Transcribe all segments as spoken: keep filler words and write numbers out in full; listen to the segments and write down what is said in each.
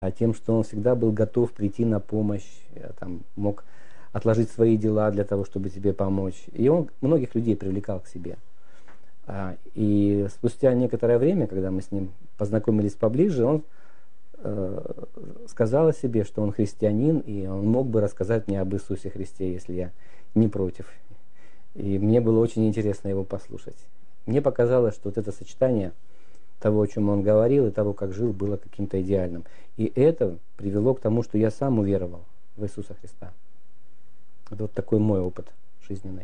а тем, что он всегда был готов прийти на помощь, там, мог отложить свои дела для того, чтобы тебе помочь. И он многих людей привлекал к себе. И спустя некоторое время, когда мы с ним познакомились поближе, он э, сказал о себе, что он христианин, и он мог бы рассказать мне об Иисусе Христе, если я не против. И мне было очень интересно его послушать. Мне показалось, что вот это сочетание того, о чем он говорил, и того, как жил, было каким-то идеальным. И это привело к тому, что я сам уверовал в Иисуса Христа. Это вот такой мой опыт жизненный.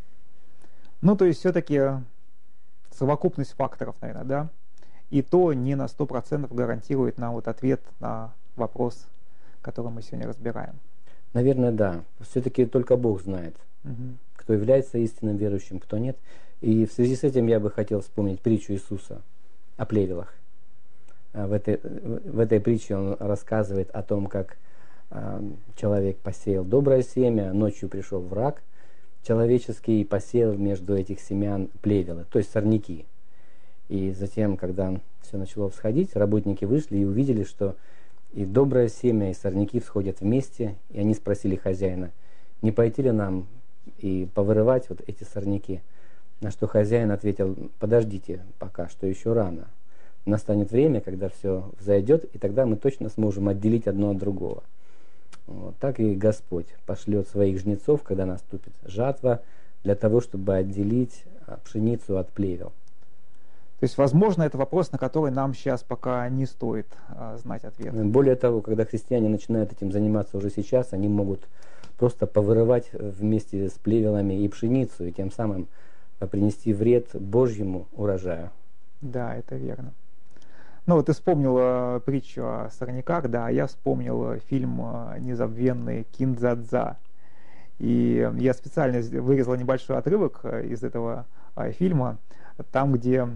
Ну, то есть все-таки совокупность факторов, наверное, да? И то не на сто процентов гарантирует нам вот ответ на вопрос, который мы сегодня разбираем. Наверное, да. Все-таки только Бог знает, Угу. кто является истинным верующим, кто нет. И в связи с этим я бы хотел вспомнить притчу Иисуса о плевелах. В этой, в этой притче он рассказывает о том, как человек посеял доброе семя, ночью пришел враг человеческий и посеял между этих семян плевелы, то есть сорняки. И затем, когда все начало всходить, работники вышли и увидели, что и доброе семя, и сорняки всходят вместе, и они спросили хозяина, не пойти ли нам и повырывать вот эти сорняки. На что хозяин ответил: подождите пока, что еще рано. Настанет время, когда все взойдет, и тогда мы точно сможем отделить одно от другого. Вот. Так и Господь пошлет своих жнецов, когда наступит жатва, для того, чтобы отделить пшеницу от плевел. То есть, возможно, это вопрос, на который нам сейчас пока не стоит а, знать ответ. Более того, когда христиане начинают этим заниматься уже сейчас, они могут просто повырывать вместе с плевелами и пшеницу, и тем самым принести вред Божьему урожаю. Да, это верно. Ну вот ты вспомнил э, притчу о сорняках, да, а я вспомнил э, фильм э, незабвенный «Кин-дза-дза». И я специально вырезал небольшой отрывок э, из этого э, фильма, там, где,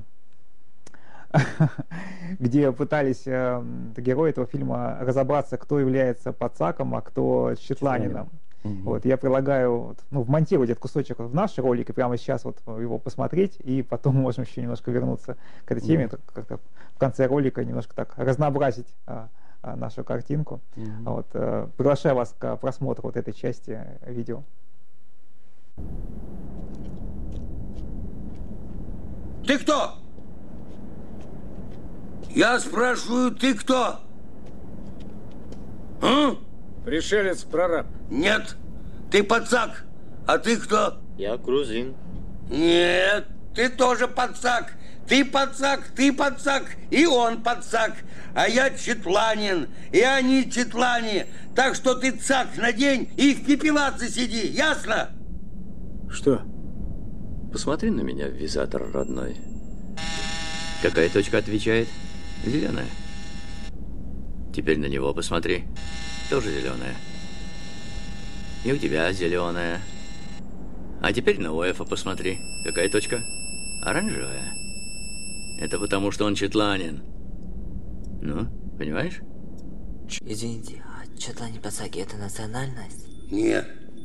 где пытались э, герои этого фильма разобраться, кто является пацаком, а кто четланином. Угу. Вот, я прилагаю, ну, вмонтировать этот кусочек в наш ролик и прямо сейчас вот его посмотреть, и потом можем еще немножко вернуться к этой теме, mm-hmm. как-то в конце ролика немножко так разнообразить а, а, нашу картинку. Mm-hmm. Вот, а, приглашаю вас к просмотру вот этой части видео. Ты кто? Я спрашиваю, ты кто? А? Пришелец-прораб. Нет, ты пацак. А ты кто? Я грузин. Нет, ты тоже пацак. Ты пацак, ты пацак, и он пацак. А я четланин, и они четлане. Так что ты цак надень и в пепелаце сиди, ясно? Что? Посмотри на меня, визатор родной. Какая точка отвечает? Зеленая. Теперь на него посмотри. Тоже зеленая. И у тебя зеленая. А теперь на Уэфа посмотри. Какая точка? Оранжевая. Это потому, что он четланин. Ну, понимаешь? Извините, а четлане-пацаки – это национальность? Нет.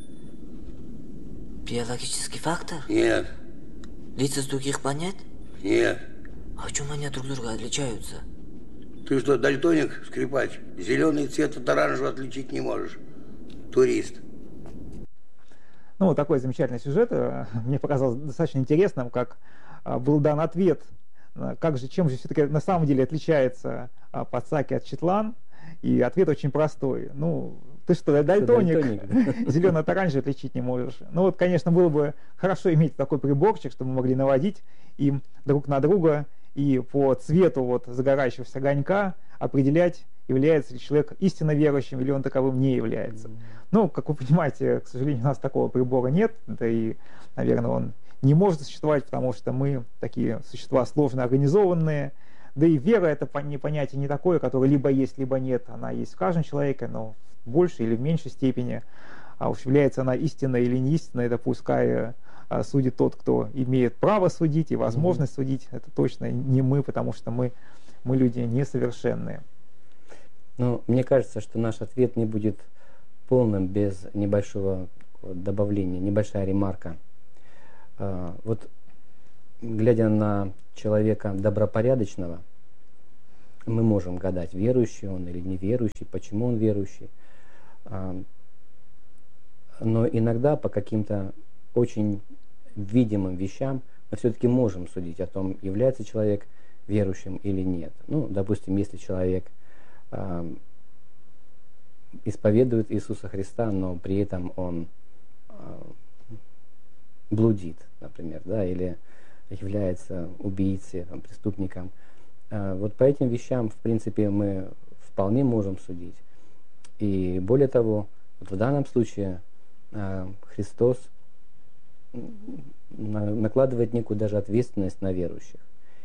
Биологический фактор? Нет. Лица с других планет? Нет. А в чем они друг друга отличаются? Ты что, дальтоник, скрипач? Зеленый цвет от оранжевого отличить не можешь. Турист. Ну, вот такой замечательный сюжет. Мне показалось достаточно интересным, как был дан ответ, как же, чем же все-таки на самом деле отличается пацаки от четлан. И ответ очень простой. Ну, ты что, дальтоник, дальтоник. Зеленый от оранжевого отличить не можешь. Ну вот, конечно, было бы хорошо иметь такой приборчик, чтобы мы могли наводить им друг на друга и по цвету вот загорающегося огонька определять, является ли человек истинно верующим или он таковым не является. Mm-hmm. Ну, как вы понимаете, к сожалению, у нас такого прибора нет, да и, наверное, он не может существовать, потому что мы такие существа сложно организованные, да и вера — это понятие не такое, которое либо есть, либо нет. Она есть в каждом человеке, но в большей или в меньшей степени. А уж является она истинной или не истинной, это пускай а, судит тот, кто имеет право судить и возможность mm-hmm. судить. Это точно не мы, потому что мы, мы люди несовершенные. Ну, мне кажется, что наш ответ не будет полным без небольшого добавления, небольшая ремарка. А, вот, глядя на человека добропорядочного, мы можем гадать, верующий он или неверующий, почему он верующий. Но иногда по каким-то очень видимым вещам мы все-таки можем судить о том, является человек верующим или нет. Ну, допустим, если человек э, исповедует Иисуса Христа, но при этом он э, блудит, например, да, или является убийцей, там, преступником. Э, вот по этим вещам, в принципе, мы вполне можем судить. И более того, вот в данном случае э, Христос накладывает некую даже ответственность на верующих.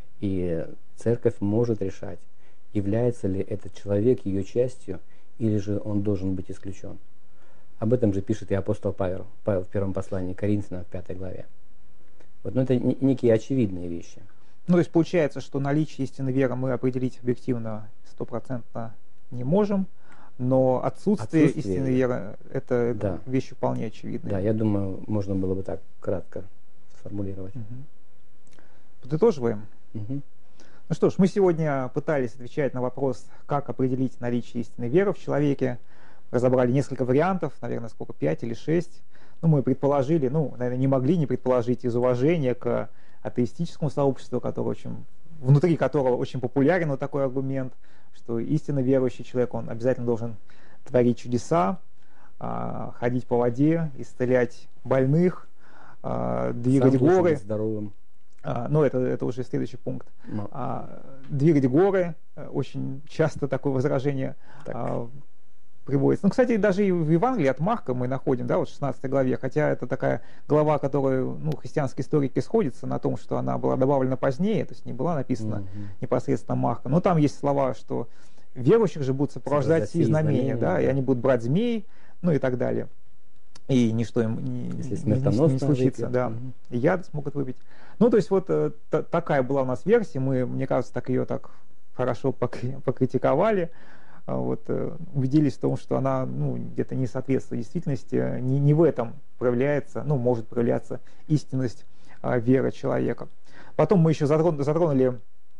И церковь может решать, является ли этот человек ее частью, или же он должен быть исключен. Об этом же пишет и апостол Павел, Павел в первом послании к Коринфянам в пятой главе. Вот, но это некие очевидные вещи. Ну, то есть получается, что наличие истинной веры мы определить объективно стопроцентно не можем, но отсутствие, отсутствие истинной веры – это да. вещь вполне очевидная. Да, я думаю, можно было бы так кратко сформулировать. Угу. Подытоживаем. Угу. Ну что ж, мы сегодня пытались отвечать на вопрос, как определить наличие истинной веры в человеке. Разобрали несколько вариантов, наверное, сколько, пять или шесть. Ну, мы предположили, ну, наверное, не могли не предположить из уважения к атеистическому сообществу, которое очень, внутри которого очень популярен вот такой аргумент, что истинно верующий человек, он обязательно должен творить чудеса, ходить по воде, исцелять больных, двигать Сам горы. Здоровым. Но это, это уже следующий пункт. Но. Двигать горы, очень часто такое возражение так. приводится. Ну, кстати, даже и в Евангелии от Марка мы находим, да, вот в шестнадцатой главе, хотя это такая глава, которую, ну, христианские историки сходятся на том, что она была добавлена позднее, то есть не была написана mm-hmm. непосредственно Марка. Но там есть слова, что верующих же будут сопровождать сии знамения, да, и они будут брать змей, ну и так далее. И ничто им не, Если не, не, не случится, выпьет. да, Mm-hmm. и яд смогут выпить. Ну, то есть вот э, т- такая была у нас версия, мы, мне кажется, так ее так хорошо пок- покритиковали. Вот, убедились в том, что она, ну, где-то не соответствует действительности, не, не в этом проявляется, ну, может проявляться истинность а, веры человека. Потом мы еще затронули, затронули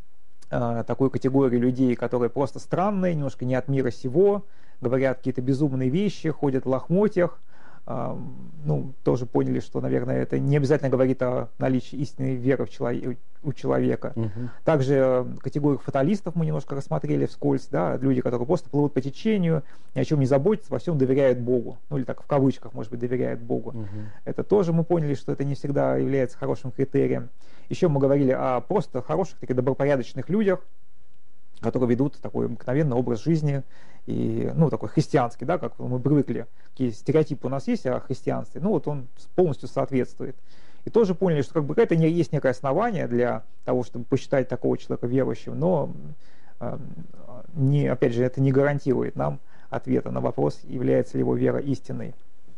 а, такую категорию людей, которые просто странные, немножко не от мира сего, говорят какие-то безумные вещи, ходят в лохмотьях. А, ну, тоже поняли, что, наверное, это не обязательно говорит о наличии истинной веры в человек, у человека. Угу. Также категорию фаталистов мы немножко рассмотрели вскользь, да, люди, которые просто плывут по течению, ни о чем не заботятся, во всем доверяют Богу. Ну или так в кавычках, может быть, доверяют Богу. Угу. Это тоже мы поняли, что это не всегда является хорошим критерием. Еще мы говорили о просто хороших, таких добропорядочных людях, которые ведут такой обыкновенный образ жизни, и, ну, такой христианский, да, как мы привыкли, какие стереотипы у нас есть о христианстве, ну вот он полностью соответствует. И тоже поняли, что как бы это не есть некое основание для того, чтобы посчитать такого человека верующим, но, э, не, опять же, это не гарантирует нам ответа на вопрос, является ли его вера истинной.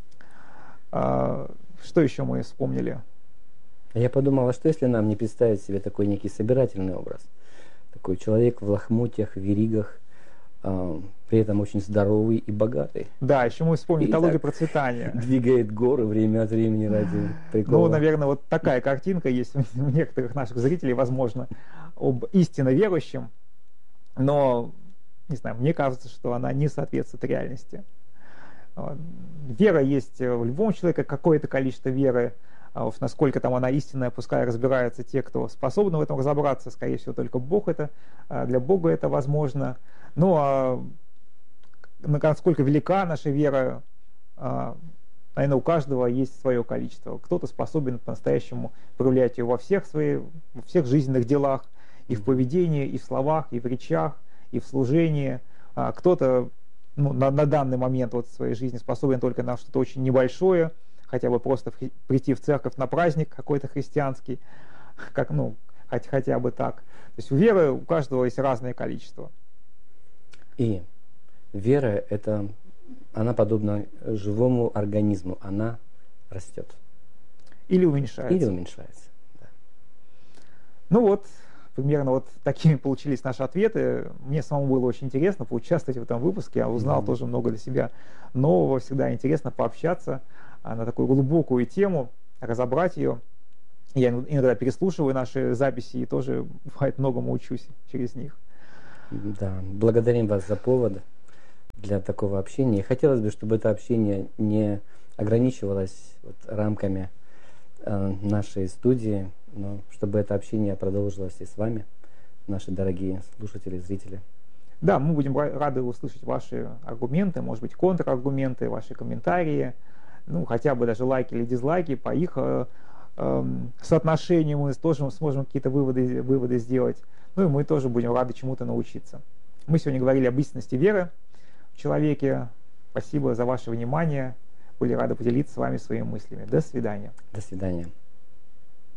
А, что еще мы вспомнили? Я подумал, а что если нам не представить себе такой некий собирательный образ? Такой человек в лохмотьях, в веригах, э, при этом очень здоровый и богатый. Да, еще мы вспомнили теологию процветания. Двигает горы время от времени ради прикола. Ну, наверное, вот такая картинка есть у некоторых наших зрителей, возможно, об истинно верующем, но, не знаю, мне кажется, что она не соответствует реальности. Вера есть в любом человеке, какое-то количество веры, а уж насколько там она истинная, пускай разбираются те, кто способны в этом разобраться, скорее всего, только Бог это, для Бога это возможно. Ну, а насколько велика наша вера, наверное, у каждого есть свое количество. Кто-то способен по-настоящему проявлять ее во всех, своих, во всех жизненных делах, и в поведении, и в словах, и в речах, и в служении. Кто-то, ну, на, на данный момент вот в своей жизни способен только на что-то очень небольшое, хотя бы просто в, прийти в церковь на праздник какой-то христианский, как, ну, хоть, хотя бы так. То есть у веры у каждого есть разное количество. И вера, это, она подобна живому организму, она растет. Или уменьшается. Или уменьшается, да. Ну вот, примерно вот такими получились наши ответы. Мне самому было очень интересно поучаствовать в этом выпуске. Я узнал mm-hmm. тоже много для себя нового. Всегда интересно пообщаться на такую глубокую тему, разобрать ее. Я иногда переслушиваю наши записи и тоже, бывает, многому учусь через них. Да, благодарим вас за повод для такого общения. И хотелось бы, чтобы это общение не ограничивалось вот рамками э, нашей студии, но чтобы это общение продолжилось и с вами, наши дорогие слушатели, зрители. Да, мы будем рады услышать ваши аргументы, может быть, контраргументы, ваши комментарии, ну, хотя бы даже лайки или дизлайки. По их э, э, соотношению мы тоже сможем какие-то выводы, выводы сделать. Ну и мы тоже будем рады чему-то научиться. Мы сегодня говорили об истинности веры в человеке. Спасибо за ваше внимание. Были рады поделиться с вами своими мыслями. До свидания. До свидания.